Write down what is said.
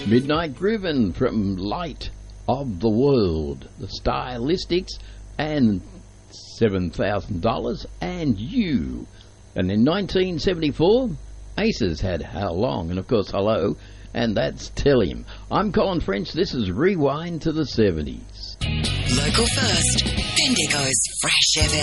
Midnight Groovin' from Light of the World, the Stylistics, and $7,000, and You. And in 1974, Aces had How Long, and of course Hello, and that's Tell Him. I'm Colin French. This is Rewind to the 70s. Local first, Bendigo's Fresh FM.